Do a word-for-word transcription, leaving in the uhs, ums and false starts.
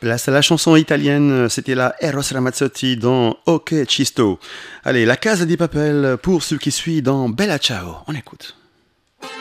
Place à la chanson italienne, c'était la Eros Ramazzotti dans Ok Cisto. Allez, la Casa di Papel pour ce qui suit dans Bella Ciao. On écoute.